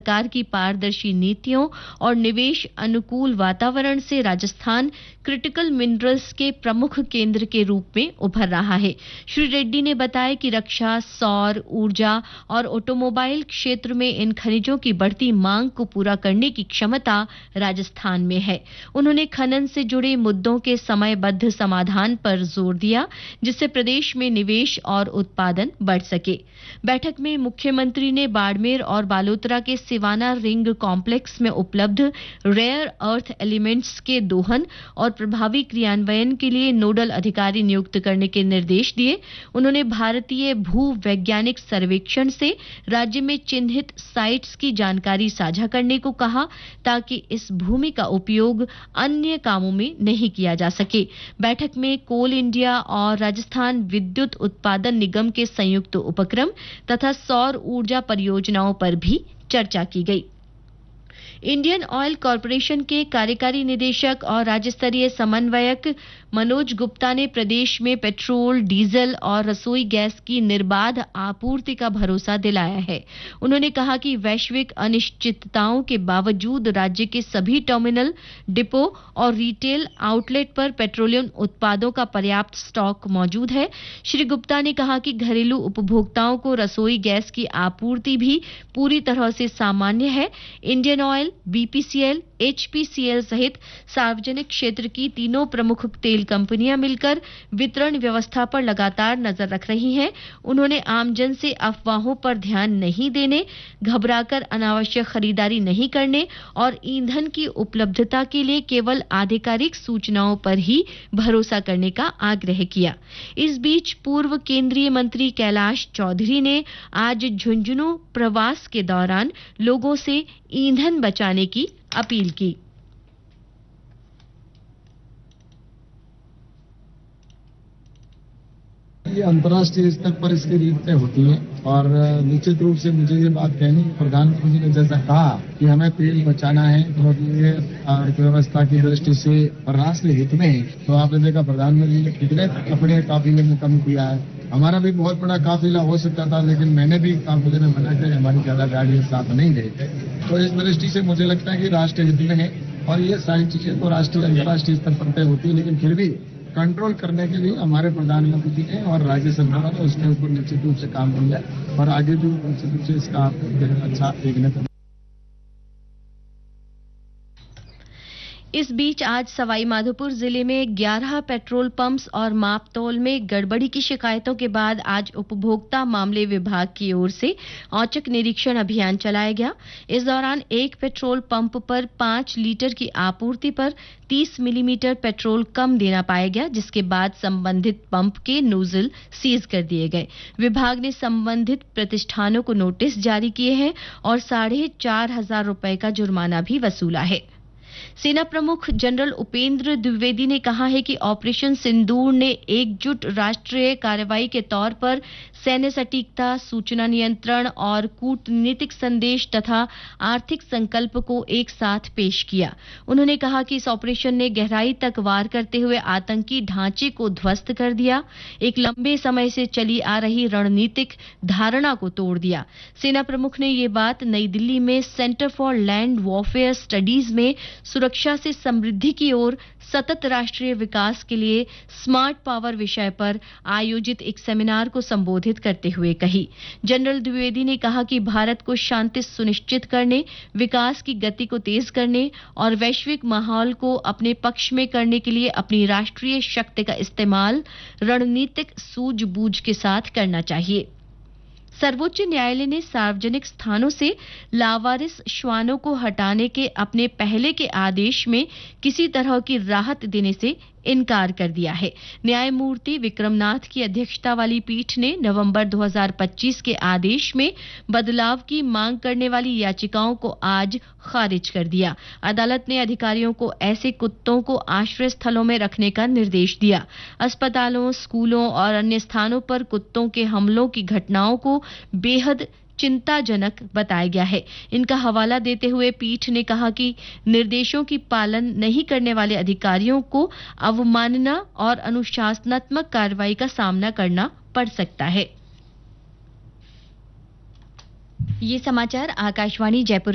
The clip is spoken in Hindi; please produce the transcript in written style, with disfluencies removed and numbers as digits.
सरकार की पारदर्शी नीतियों और निवेश अनुकूल वातावरण से राजस्थान क्रिटिकल मिनरल्स के प्रमुख केंद्र के रूप में उभर रहा है। श्री रेड्डी ने बताया कि रक्षा, सौर ऊर्जा और ऑटोमोबाइल क्षेत्र में इन खनिजों की बढ़ती मांग को पूरा करने की क्षमता राजस्थान में है। उन्होंने खनन से जुड़े मुद्दों के समयबद्ध समाधान पर जोर दिया, जिससे प्रदेश में निवेश और उत्पादन बढ़ सके। बैठक में मुख्यमंत्री ने बाड़मेर और बालोतरा के सिवाना रिंग कॉम्प्लेक्स में उपलब्ध रेयर अर्थ एलिमेंट्स के दोहन और प्रभावी क्रियान्वयन के लिए नोडल अधिकारी नियुक्त करने के निर्देश दिए। उन्होंने भारतीय भू वैज्ञानिक सर्वेक्षण से राज्य में चिन्हित साइट्स की जानकारी साझा करने को कहा, ताकि इस भूमि का उपयोग अन्य कामों में नहीं किया जा सके। बैठक में कोल इंडिया और राजस्थान विद्युत उत्पादन निगम के संयुक्त उपक्रम तथा सौर ऊर्जा परियोजनाओं पर भी चर्चा की गई। इंडियन ऑयल कॉरपोरेशन के कार्यकारी निदेशक और राज्य स्तरीय समन्वयक मनोज गुप्ता ने प्रदेश में पेट्रोल, डीजल और रसोई गैस की निर्बाध आपूर्ति का भरोसा दिलाया है। उन्होंने कहा कि वैश्विक अनिश्चितताओं के बावजूद राज्य के सभी टर्मिनल, डिपो और रिटेल आउटलेट पर पेट्रोलियम उत्पादों का पर्याप्त स्टॉक मौजूद है। श्री गुप्ता ने कहा कि घरेलू उपभोक्ताओं को रसोई गैस की आपूर्ति भी पूरी तरह से सामान्य है। इंडियन ऑयल, बीपीसीएल, एचपीसीएल सहित सार्वजनिक क्षेत्र की तीनों प्रमुख तेल कंपनियां मिलकर वितरण व्यवस्था पर लगातार नजर रख रही हैं। उन्होंने आमजन से अफवाहों पर ध्यान नहीं देने, घबराकर अनावश्यक खरीदारी नहीं करने और ईंधन की उपलब्धता के लिए केवल आधिकारिक सूचनाओं पर ही भरोसा करने का आग्रह किया। इस बीच पूर्व केंद्रीय मंत्री कैलाश चौधरी ने आज झुंझुनू प्रवास के दौरान लोगों से ईंधन बचाने की अपील की। ये अंतर्राष्ट्रीय स्तर पर इसकी रीतें होती हैं और निश्चित रूप से मुझे ये बात कहनी, प्रधानमंत्री जी ने जैसा कहा कि हमें तेल बचाना है और ये अर्थव्यवस्था की दृष्टि से और राष्ट्रीय हित में है, तो आपने देखा प्रधानमंत्री ने कितने अपने काफिले में कम किया है। हमारा भी बहुत बड़ा काफिला हो सकता था, लेकिन मैंने भी काफिले में मना किया, हमारी ज्यादा गाड़ियां साथ नहीं गए थे। तो इस दृष्टि से मुझे लगता है कि राष्ट्रीय हित में है और ये सारी चीजें तो राष्ट्रीय अंतर्राष्ट्रीय स्तर पर तय होती है, लेकिन फिर भी कंट्रोल करने के लिए हमारे प्रधानमंत्री जी ने और राज्य सरकार ने उसके ऊपर निश्चित रूप से काम किया और आगे भी निश्चित रूप से इसका अच्छा देखने को। इस बीच आज सवाई माधोपुर जिले में 11 पेट्रोल पंप्स और मापतौल में गड़बड़ी की शिकायतों के बाद आज उपभोक्ता मामले विभाग की ओर से औचक निरीक्षण अभियान चलाया गया। इस दौरान एक पेट्रोल पंप पर 5 लीटर की आपूर्ति पर 30 मिलीमीटर पेट्रोल कम देना पाया गया, जिसके बाद संबंधित पंप के नोजल सीज कर दिए गए। विभाग ने संबंधित प्रतिष्ठानों को नोटिस जारी किए हैं और 4,500 रुपए का जुर्माना भी वसूला है। सेना प्रमुख जनरल उपेंद्र द्विवेदी ने कहा है कि ऑपरेशन सिंदूर ने एकजुट राष्ट्रीय कार्रवाई के तौर पर सैन्य सटीकता, सूचना नियंत्रण और कूटनीतिक संदेश तथा आर्थिक संकल्प को एक साथ पेश किया। उन्होंने कहा कि इस ऑपरेशन ने गहराई तक वार करते हुए आतंकी ढांचे को ध्वस्त कर दिया, एक लंबे समय से चली आ रही रणनीतिक धारणा को तोड़ दिया। सेना प्रमुख ने ये बात नई दिल्ली में centre for land warfare studies में सुरक्षा से समृद्धि की ओर सतत राष्ट्रीय विकास के लिए स्मार्ट पावर विषय पर आयोजित एक सेमिनार को संबोधित करते हुए कही। जनरल द्विवेदी ने कहा कि भारत को शांति सुनिश्चित करने, विकास की गति को तेज करने और वैश्विक माहौल को अपने पक्ष में करने के लिए अपनी राष्ट्रीय शक्ति का इस्तेमाल रणनीतिक सूझबूझ के साथ करना चाहिए। सर्वोच्च न्यायालय ने सार्वजनिक स्थानों से लावारिस श्वानों को हटाने के अपने पहले के आदेश में किसी तरह की राहत देने से इनकार कर दिया है। न्यायमूर्ति विक्रमनाथ की अध्यक्षता वाली पीठ ने नवंबर 2025 के आदेश में बदलाव की मांग करने वाली याचिकाओं को आज खारिज कर दिया। अदालत ने अधिकारियों को ऐसे कुत्तों को आश्रय स्थलों में रखने का निर्देश दिया। अस्पतालों, स्कूलों और अन्य स्थानों पर कुत्तों के हमलों की घटनाओं को बेहद चिंताजनक बताया गया है। इनका हवाला देते हुए पीठ ने कहा कि निर्देशों की पालन नहीं करने वाले अधिकारियों को अवमानना और अनुशासनात्मक कार्रवाई का सामना करना पड़ सकता है। ये समाचार आकाशवाणी जयपुर